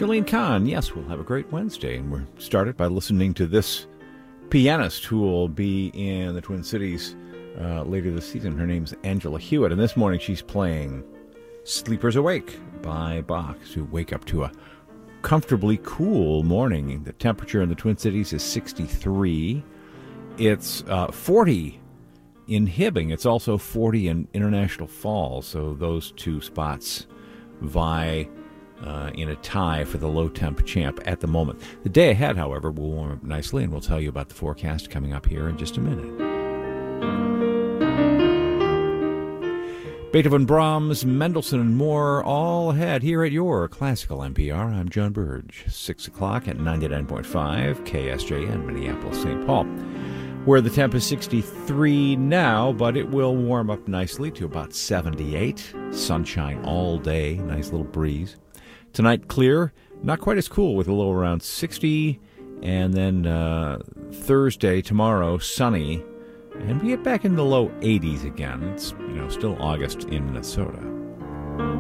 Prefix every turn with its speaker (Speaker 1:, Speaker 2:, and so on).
Speaker 1: Jolene Kahn, yes, we'll have a great Wednesday. And we're started by listening to this pianist who will be in the Twin Cities later this season. Her name's Angela Hewitt, and this morning she's playing Sleepers Awake by Bach to wake up to a comfortably cool morning. The temperature in the Twin Cities is 63. It's 40 in Hibbing. It's also 40 in International Falls, so those two spots vie in a tie for the low-temp champ at the moment. The day ahead, however, will warm up nicely, and we'll tell you about the forecast coming up here in just a minute. Beethoven, Brahms, Mendelssohn, and more all ahead here at your Classical NPR. I'm John Burge. 6 o'clock at 99.5 KSJN, Minneapolis, St. Paul, where the temp is 63 now, but it will warm up nicely to about 78. Sunshine all day, nice little breeze. Tonight, clear, not quite as cool with a low around 60. And then Thursday, tomorrow, sunny. And we get back in the low 80s again. It's, still August in Minnesota.